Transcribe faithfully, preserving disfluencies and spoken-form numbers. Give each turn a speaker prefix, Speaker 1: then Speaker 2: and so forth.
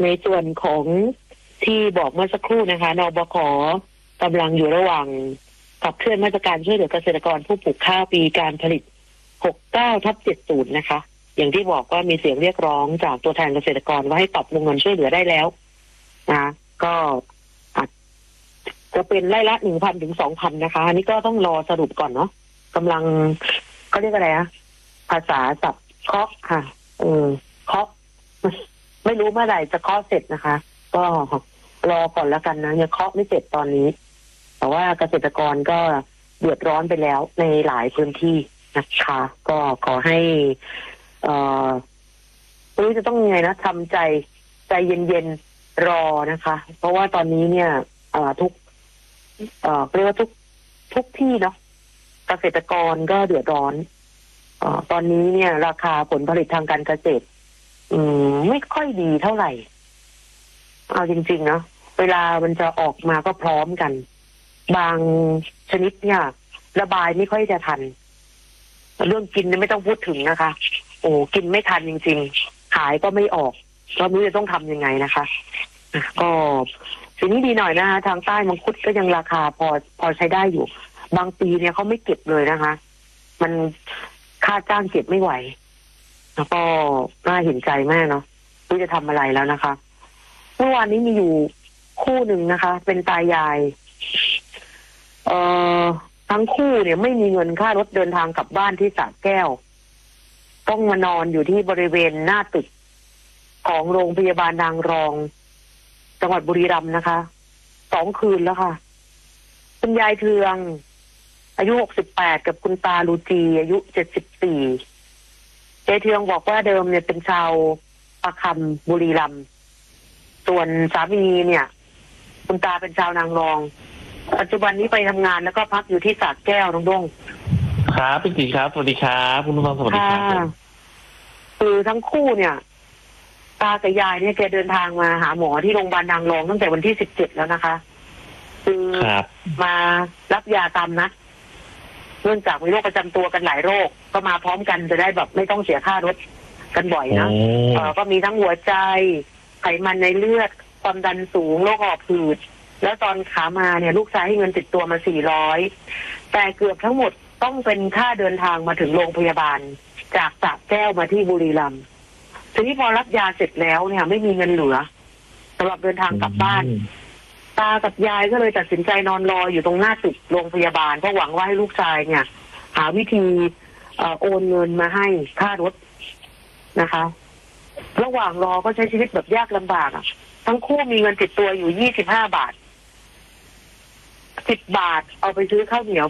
Speaker 1: ในส่วนของที่บอกเมื่อสักครู่นะคะนบข.กำลังอยู่ระหว่างขับเคลื่อนมาตรการช่วยเหลือเกษตรกรผู้ปลูกข้าวปีการผลิต หกสิบเก้าทับเจ็ดสิบ นะคะอย่างที่บอกว่ามีเสียงเรียกร้องจากตัวแทนเกษตรกรว่าให้ปรับวงเงินช่วยเหลือได้แล้วนะก็อาจจะเป็นไร่ละ หนึ่งพัน ถึง สองพัน นะคะอันนี้ก็ต้องรอสรุปก่อนเนาะกำลังก็เรียกอะไรอะภาษาศัพท์เคาะค่ะเออเคาะไม่รู้เมื่อไหร่จะเคาะเสร็จนะคะก็รอก่อนแล้วกันนะยังเคาะไม่เสร็จตอนนี้แต่ว่าเกษตรกรก็เดือดร้อนไปแล้วในหลายพื้นที่นะคะก็ขอให้เอ่อไม่รู้จะต้องยังไงนะทำใจใจเย็นๆรอนะคะเพราะว่าตอนนี้เนี่ยเอ่อทุกเอ่อเรียกว่าทุกทุกที่เนาะเกษตรกรก็เดือดร้อนเอ่อตอนนี้เนี่ยราคาผลผลิตทางการเกษตรอืมไม่ค่อยดีเท่าไหร่เอาจริงๆเนาะเวลามันจะออกมาก็พร้อมกันบางชนิดเนี่ยระบายไม่ค่อยจะทันเรื่องกินไม่ต้องพูดถึงนะคะโอ้กินไม่ทันจริงๆขายก็ไม่ออกก็ไม่รู้จะต้องทำยังไงนะคะก็สิ่งนี้ดีหน่อยนะคะทางใต้มังคุดก็ยังราคาพอพอใช้ได้อยู่บางปีเนี่ยเขาไม่เก็บเลยนะคะ มันค่าจ้างเก็บไม่ไหวแล้วก็น่าเห็นใจมากเนาะไม่รู้จะทำอะไรแล้วนะคะเมื่อวานนี้มีอยู่คู่หนึ่งนะคะ เป็นตายายเอ่อทั้งคู่เนี่ยไม่มีเงินค่ารถเดินทางกลับบ้านที่สระแก้วต้องมานอนอยู่ที่บริเวณหน้าตึกของโรงพยาบาลนางรองจังหวัดบุรีรัมย์นะคะสองคืนแล้วค่ะคุณยายเทืองอายุหกสิบแปดกับคุณตาลูจีอายุเจ็ดสิบสี่ยายเทืองบอกว่าเดิมเนี่ยเป็นชาวประคำบุรีรัมย์ส่วนสามีเนี่ยคุณตาเป็นชาวนางรองปัจจุบันนี้ไปทำงานแล้วก็พักอยู่ที่สระแก้วน้องดง
Speaker 2: ครับพี่ตีครับสวัสดีครับคุณผู้ฟังสวัสดีครับ
Speaker 1: คือทั้งคู่เนี่ยตากับยายเนี่ยแกเดินทางมาหาหมอที่โรงพยาบาลนางรองตั้งแต่วันที่สิบเจ็ดแล้วนะคะคือมารับยาตามนัดเนื่องจากมีโรคประจำตัวกันหลายโรคก็มาพร้อมกันจะได้แบบไม่ต้องเสียค่ารถกันบ่อยนะเออก็มีทั้งหัวใจไขมันในเลือดความดันสูงโรคหอบหืดแล้วตอนขามาเนี่ยลูกชายให้เงินติดตัวมาสี่ร้อยแต่เกือบทั้งหมดต้องเป็นค่าเดินทางมาถึงโรงพยาบาลจากสระแก้วมาที่บุรีรัมย์ทีนี้พอรับยาเสร็จแล้วเนี่ยไม่มีเงินเหลือสำหรับเดินทางกลับบ้านตากับยายก็เลยตัดสินใจนอนรออยู่ตรงหน้าตึกโรงพยาบาลเพราะหวังว่าให้ลูกชายเนี่ยหาวิธีโอนเงินมาให้ค่ารถนะคะระหว่างรอก็ใช้ชีวิตแบบยากลำบากอ่ะทั้งคู่มีเงินติดตัวอยู่ยี่สิบห้าบาทสิบบาทเอาไปซื้อข้าวเหนียว